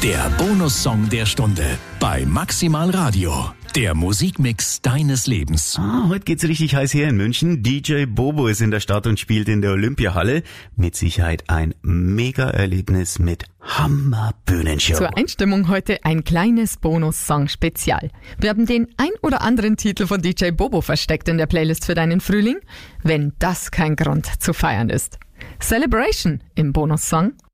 Der Bonussong der Stunde bei Maximal Radio. Der Musikmix deines Lebens. Heute geht's richtig heiß her in München. DJ Bobo ist in der Stadt und spielt in der Olympiahalle. Mit Sicherheit ein Mega-Erlebnis mit Hammer-Bühnenshow. Zur Einstimmung heute ein kleines Bonus-Song-Spezial. Wir haben den ein oder anderen Titel von DJ Bobo versteckt in der Playlist für deinen Frühling. Wenn das kein Grund zu feiern ist. Celebration im Bonussong.